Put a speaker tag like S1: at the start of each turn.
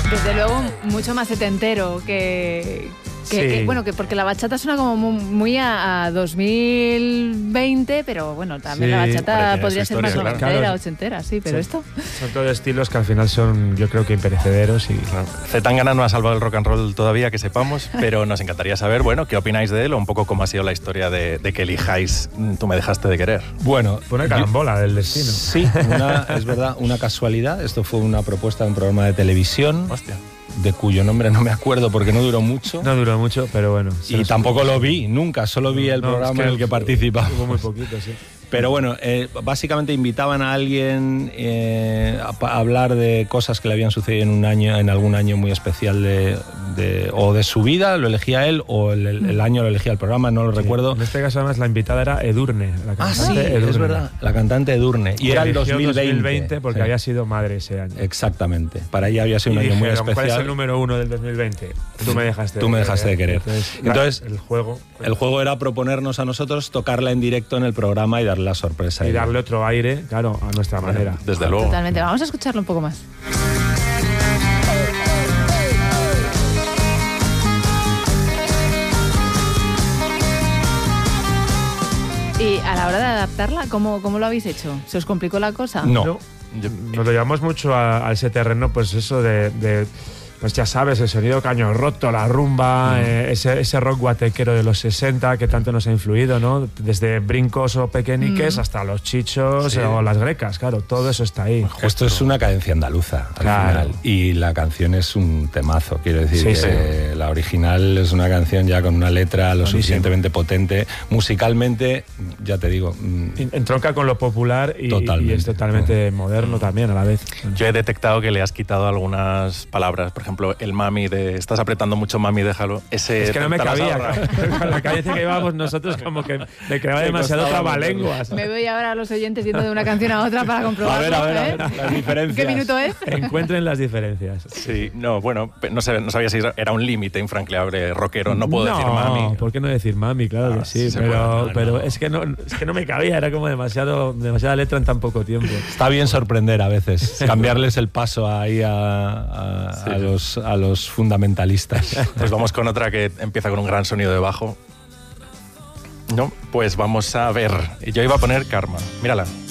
S1: Desde luego, mucho más setentero que bueno, que porque la bachata suena como muy a 2020, pero bueno, también la bachata podría ser más noventera, ochentera, sí, pero esto...
S2: Son todos estilos que al final son, yo creo que imperecederos y...
S3: Zetangana no ha salvado el rock and roll todavía, que sepamos, pero nos encantaría saber, bueno, qué opináis de él o un poco cómo ha sido la historia de que elijáis Tú me dejaste de querer.
S4: Bueno,
S2: fue una carambola del destino.
S4: Sí, es verdad, una casualidad. Esto fue una propuesta de un programa de televisión.
S3: Hostia.
S4: De cuyo nombre no me acuerdo porque no duró mucho.
S2: No duró mucho, pero bueno.
S4: Y tampoco lo vi, nunca, solo vi el programa en el que participaba.
S2: Hubo muy poquito, sí.
S4: Pero bueno, básicamente invitaban a alguien a hablar de cosas que le habían sucedido en algún año muy especial o de su vida, lo elegía él, o el año lo elegía el programa, no lo recuerdo.
S2: En este caso además la invitada era Edurne, la cantante Edurne.
S4: Es verdad, la cantante Edurne. Y era el 2020
S2: porque había sido madre ese año.
S4: Exactamente, para ella había sido un año muy especial.
S2: ¿Cuál es el número 1 del 2020? Tú me dejaste
S4: de querer. Entonces
S2: el juego
S4: era proponernos a nosotros tocarla en directo en el programa y darle la sorpresa.
S2: Y darle otro aire, claro, a nuestra manera.
S3: Desde luego.
S1: Totalmente. Vamos a escucharlo un poco más. Y a la hora de adaptarla, ¿cómo lo habéis hecho? ¿Se os complicó la cosa?
S4: No.
S2: Nos lo llevamos mucho a ese terreno, pues eso pues ya sabes, el sonido caño roto, la rumba, ese rock guatequero de los 60 que tanto nos ha influido, ¿no? Desde brincos o pequeñiques hasta los chichos o las grecas, claro, todo eso está ahí.
S4: Esto es una cadencia andaluza, al final, y la canción es un temazo, quiero decir que la original es una canción ya con una letra lo suficientemente potente, musicalmente, ya te digo...
S2: entronca con lo popular y es totalmente moderno también a la vez.
S3: Yo he detectado que le has quitado algunas palabras, por ejemplo, el mami estás apretando mucho, mami, déjalo.
S2: Es que no me cabía. Con la cadencia que íbamos nosotros como que me creaba demasiado trabalenguas.
S1: Me voy ahora a los oyentes yendo de una canción a otra para comprobarlo.
S4: A ver, las diferencias.
S1: ¿Qué minuto es?
S2: Encuentren las diferencias.
S3: Sí, bueno, no sabía si era un límite infranqueable rockero, no puedo decir mami.
S2: No, ¿por qué no decir mami? Claro que sí, pero es que no me cabía, era como demasiada letra en tan poco tiempo.
S4: Está bien sorprender a veces, cambiarles el paso ahí a los fundamentalistas.
S3: Pues vamos con otra que empieza con un gran sonido de bajo. No, pues vamos a ver. Yo iba a poner Karma. Mírala.